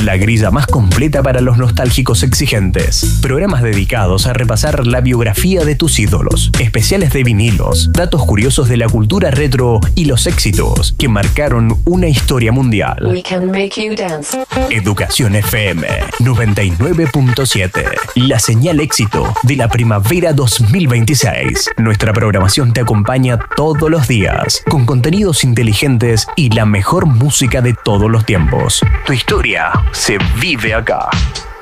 La grilla más completa para los nostálgicos exigentes. Programas dedicados a repasar la biografía de tus ídolos. Especiales de vinilos, datos curiosos de la cultura retro y los éxitos que marcaron una historia mundial. We can make you dance. Educación FM 99.7. La señal éxito de la primavera 2026. Nuestra programación te acompaña todos los días con contenidos inteligentes y la mejor música de todos los tiempos. Tu historia se vive acá.